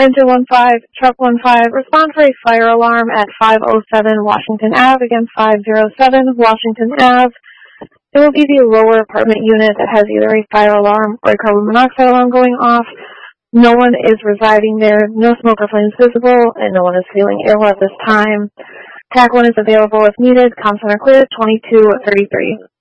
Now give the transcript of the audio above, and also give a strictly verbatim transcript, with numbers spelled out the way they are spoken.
Center one five, Truck one five, respond for a fire alarm at five oh seven Washington Avenue against five oh seven Washington Avenue. It will be the lower apartment unit that has either a fire alarm or a carbon monoxide alarm going off. No one is residing there, no smoke or flames visible, and no one is feeling ill at this time. TAC one is available if needed. Comm Center clear, twenty-two thirty-three.